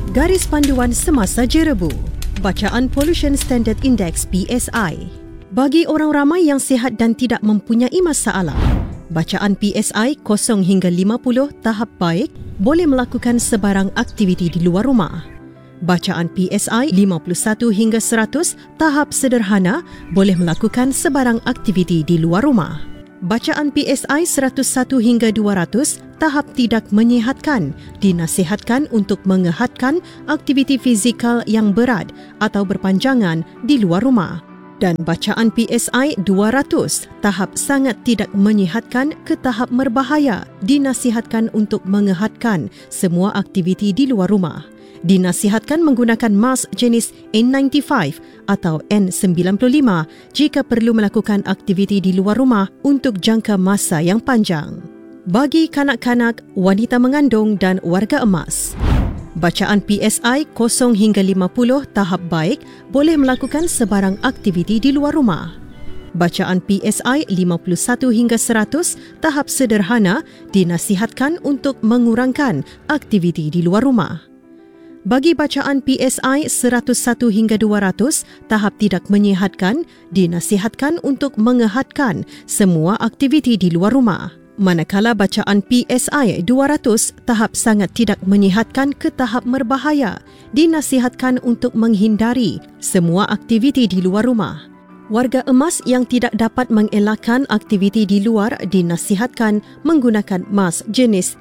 Garis panduan semasa jerebu. Bacaan Pollution Standard Index PSI. Bagi orang ramai yang sihat dan tidak mempunyai masalah, bacaan PSI 0 hingga 50 tahap baik boleh melakukan sebarang aktiviti di luar rumah. Bacaan PSI 51 hingga 100 tahap sederhana boleh melakukan sebarang aktiviti di luar rumah. Bacaan PSI 101 hingga 200 tahap tidak menyihatkan dinasihatkan untuk mengehatkan aktiviti fizikal yang berat atau berpanjangan di luar rumah. Dan bacaan PSI 200 tahap sangat tidak menyihatkan ke tahap berbahaya dinasihatkan untuk mengehatkan semua aktiviti di luar rumah. Dinasihatkan menggunakan mask jenis N95 atau N95 jika perlu melakukan aktiviti di luar rumah untuk jangka masa yang panjang. Bagi kanak-kanak, wanita mengandung dan warga emas, bacaan PSI 0 hingga 50 tahap baik boleh melakukan sebarang aktiviti di luar rumah. Bacaan PSI 51 hingga 100 tahap sederhana dinasihatkan untuk mengurangkan aktiviti di luar rumah. Bagi bacaan PSI 101 hingga 200 tahap tidak menyihatkan dinasihatkan untuk mengehatkan semua aktiviti di luar rumah. Manakala bacaan PSI 200 tahap sangat tidak menyihatkan ke tahap berbahaya dinasihatkan untuk menghindari semua aktiviti di luar rumah. Warga emas yang tidak dapat mengelakkan aktiviti di luar dinasihatkan menggunakan mask jenis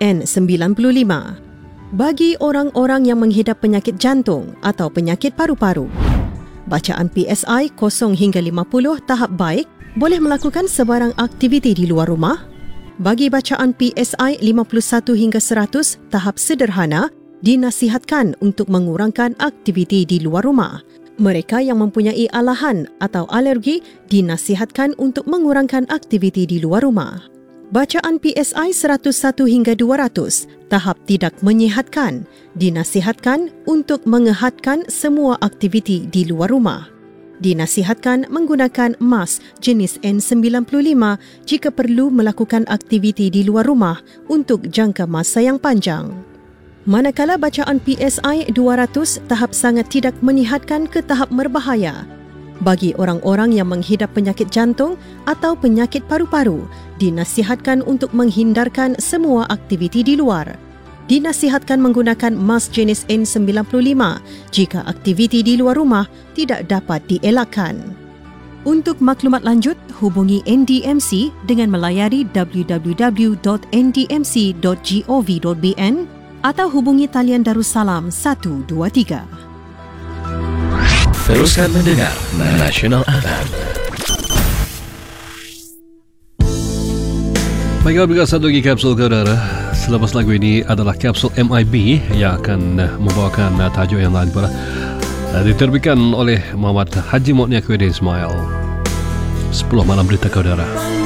N95. Bagi orang-orang yang menghidap penyakit jantung atau penyakit paru-paru, bacaan PSI 0 hingga 50 tahap baik boleh melakukan sebarang aktiviti di luar rumah. Bagi bacaan PSI 51 hingga 100 tahap sederhana dinasihatkan untuk mengurangkan aktiviti di luar rumah. Mereka yang mempunyai alahan atau alergi dinasihatkan untuk mengurangkan aktiviti di luar rumah. Bacaan PSI 101 hingga 200 tahap tidak menyihatkan dinasihatkan untuk mengehatkan semua aktiviti di luar rumah. Dinasihatkan menggunakan mask jenis N95 jika perlu melakukan aktiviti di luar rumah untuk jangka masa yang panjang. Manakala bacaan PSI 200 tahap sangat tidak menyihatkan ke tahap berbahaya. Bagi orang-orang yang menghidap penyakit jantung atau penyakit paru-paru, dinasihatkan untuk menghindarkan semua aktiviti di luar. Dinasihatkan menggunakan mask jenis N95 jika aktiviti di luar rumah tidak dapat dielakkan. Untuk maklumat lanjut, hubungi NDMC dengan melayari www.ndmc.gov.bn atau hubungi talian Darussalam 123. Teruskan mendengar Nasional FM. Baiklah, berikut satu lagi kapsul saudara. Selepas lagu ini adalah kapsul MIB yang akan membawakan tajuk yang lain pula. Diterbitkan oleh Muhammad Haji Motni Akwedin Ismail. 10 malam berita saudara.